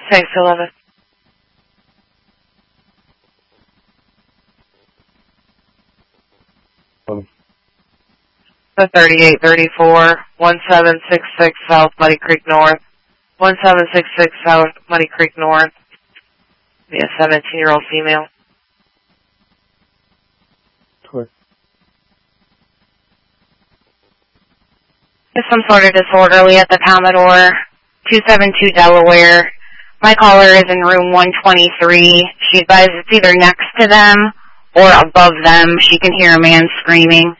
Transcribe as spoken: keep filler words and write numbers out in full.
six eleven. The thirty-eight thirty-four, one seven six six South Muddy Creek North. one seven six six South Muddy Creek North. Be a seventeen-year-old female. Clear. There's some sort of disorderly at the Commodore, two seventy-two Delaware. My caller is in room one twenty-three. She advises it's either next to them or above them. She can hear a man screaming.